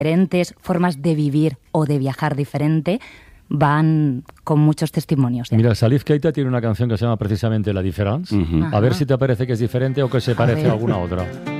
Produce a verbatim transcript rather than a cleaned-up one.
diferentes formas de vivir o de viajar diferente, van con muchos testimonios. ¿Ya? Mira, Salif Keita tiene una canción que se llama precisamente La Diference. Uh-huh. A ver si te parece que es diferente o que se A parece ver. a alguna otra.